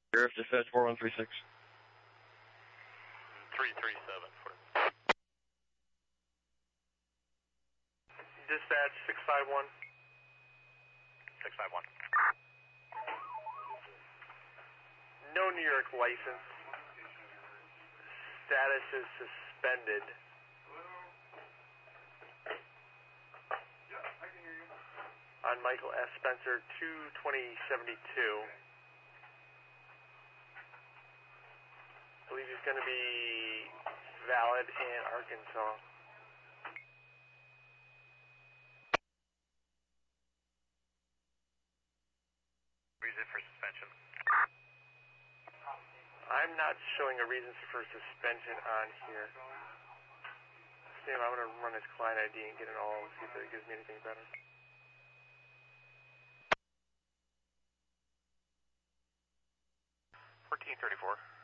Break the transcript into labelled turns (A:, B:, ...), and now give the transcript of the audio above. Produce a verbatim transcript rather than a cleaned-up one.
A: Sheriff Dispatch four one three six.
B: three three seven.
C: Dispatch six five one.
B: six five one.
C: No New York license. Status is suspended. On Michael S. Spencer, two twenty seventy-two. I believe he's going to be valid in Arkansas.
B: Reason for suspension?
C: I'm not showing a reason for suspension on here. Sam, I'm going to run his client I D and get it all, see if it gives me anything better.
B: fourteen thirty-four.